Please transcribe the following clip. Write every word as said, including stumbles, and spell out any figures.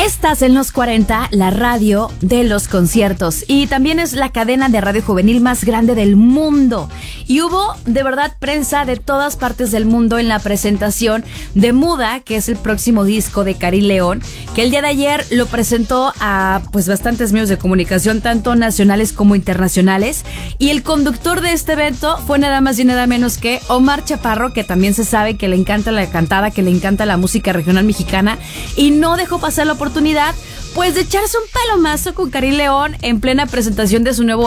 Estás en los cuarenta, la radio de los conciertos, y también es la cadena de radio juvenil más grande del mundo. Y hubo de verdad prensa de todas partes del mundo en la presentación de Muda, que es el próximo disco de Karin León, que el día de ayer lo presentó a pues bastantes medios de comunicación, tanto nacionales como internacionales. Y el conductor de este evento fue nada más y nada menos que Omar Chaparro, que también se sabe que le encanta la cantada, que le encanta la música regional mexicana, y no dejó pasar la oportunidad pues de echarse un palomazo con Karin León en plena presentación de su nuevo